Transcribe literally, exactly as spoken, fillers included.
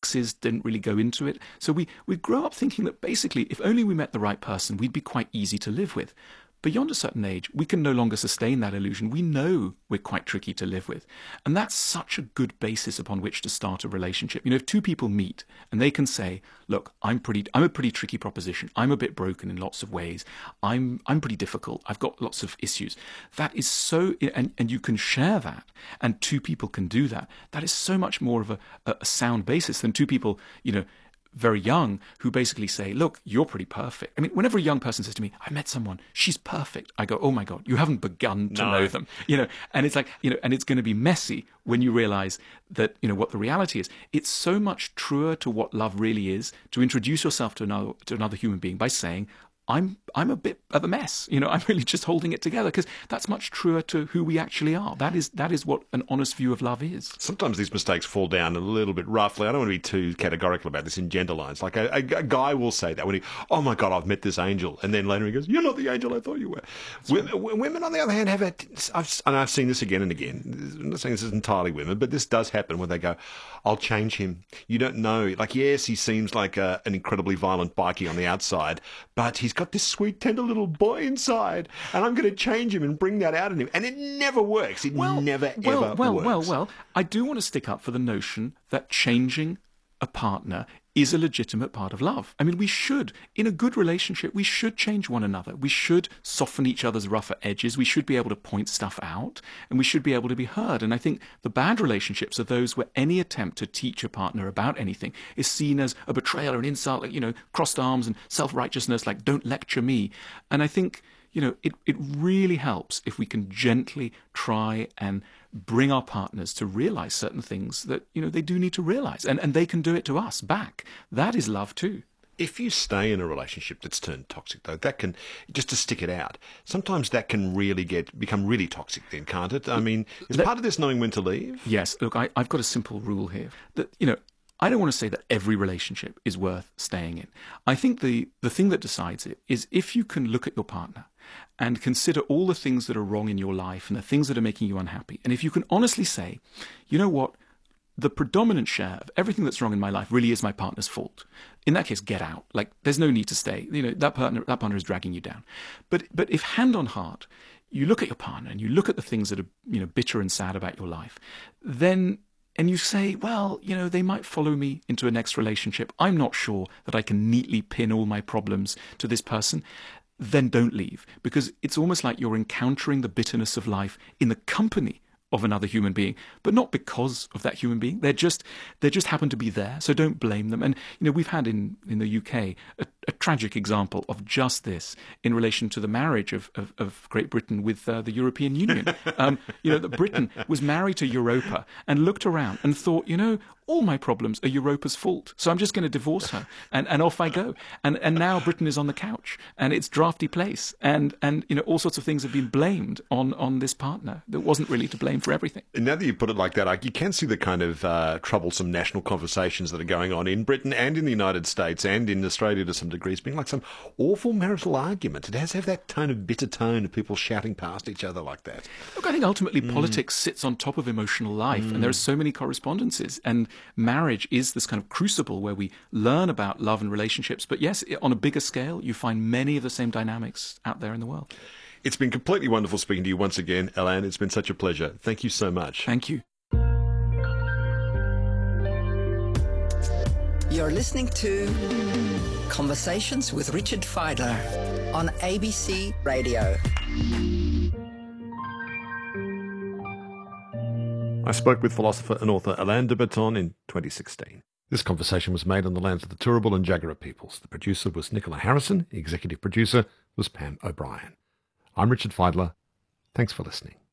exes didn't really go into it. So we, we grow up thinking that basically if only we met the right person, we'd be quite easy to live with. Beyond a certain age, we can no longer sustain that illusion. We know we're quite tricky to live with. And that's such a good basis upon which to start a relationship. You know, if two people meet and they can say, look, I'm pretty, I'm a pretty tricky proposition. I'm a bit broken in lots of ways. I'm, I'm pretty difficult. I've got lots of issues. That is so, and, and you can share that, and two people can do that. That is so much more of a, a sound basis than two people, you know, very young, who basically say, look, you're pretty perfect. I mean, whenever a young person says to me, I met someone, she's perfect, I go, oh my God, you haven't begun to no. know them. You know, and it's like, you know, and it's going to be messy when you realize that, you know, what the reality is. It's so much truer to what love really is to introduce yourself to another, to another human being by saying, I'm I'm a bit of a mess, you know. I'm really just holding it together, because that's much truer to who we actually are. That is that is what an honest view of love is. Sometimes these mistakes fall down a little bit roughly. I don't want to be too categorical about this in gender lines. Like a, a, a guy will say that when he, oh my God, I've met this angel, and then later he goes, you're not the angel I thought you were. Women, women, on the other hand, have a, I've, and I've seen this again and again. I'm not saying this is entirely women, but this does happen when they go, I'll change him. You don't know. Like, yes, he seems like a, an incredibly violent bikie on the outside, but he's got this sweet, tender little boy inside, and I'm going to change him and bring that out in him. And it never works. It well, never, well, ever well, works. Well, well, well. I do want to stick up for the notion that changing a partner is a legitimate part of love. I mean, we should, in a good relationship, we should change one another. We should soften each other's rougher edges. We should be able to point stuff out, and we should be able to be heard. And I think the bad relationships are those where any attempt to teach a partner about anything is seen as a betrayal or an insult, like, you know, crossed arms and self-righteousness, like, don't lecture me. And I think, you know, it, it really helps if we can gently try and bring our partners to realize certain things that, you know, they do need to realize, and, and they can do it to us back. That is love too. If you stay in a relationship that's turned toxic, though, that can, just to stick it out, sometimes that can really get, become really toxic then, can't it? I mean, is Let, part of this knowing when to leave? Yes. Look, I, I've got a simple rule here that, you know, I don't want to say that every relationship is worth staying in. I think the, the thing that decides it is if you can look at your partner and consider all the things that are wrong in your life and the things that are making you unhappy. And if you can honestly say, you know what, the predominant share of everything that's wrong in my life really is my partner's fault. In that case, get out. Like, there's no need to stay. You know, that partner, that partner is dragging you down. But, but if hand on heart, you look at your partner and you look at the things that are, you know, bitter and sad about your life, then, and you say, well, you know, they might follow me into a next relationship. I'm not sure that I can neatly pin all my problems to this person. Then don't leave, because it's almost like you're encountering the bitterness of life in the company of another human being, but not because of that human being. They're just, they just happen to be there. So don't blame them. And, you know, we've had in, in the U K a, a tragic example of just this in relation to the marriage of, of, of Great Britain with uh, the European Union. Um, you know, that Britain was married to Europa and looked around and thought, you know, all my problems are Europa's fault, so I'm just going to divorce her, and, and off I go. And and now Britain is on the couch, and it's drafty place, and and you know, all sorts of things have been blamed on on this partner that wasn't really to blame for everything. And now that you put it like that, like, you can see the kind of uh, troublesome national conversations that are going on in Britain and in the United States and in Australia to some degree. It's been like some awful marital argument. It has to have that tone of bitter tone of people shouting past each other like that. Look, I think ultimately mm. politics sits on top of emotional life, mm. and there are so many correspondences, and marriage is this kind of crucible where we learn about love and relationships. But yes, on a bigger scale, you find many of the same dynamics out there in the world. It's been completely wonderful speaking to you once again, Alain. It's been such a pleasure. Thank you so much. Thank you. You're listening to Conversations with Richard Fidler on A B C Radio. I spoke with philosopher and author Alain de Botton in twenty sixteen. This conversation was made on the lands of the Turrbal and Jagera peoples. The producer was Nicola Harrison. The executive producer was Pam O'Brien. I'm Richard Fidler. Thanks for listening.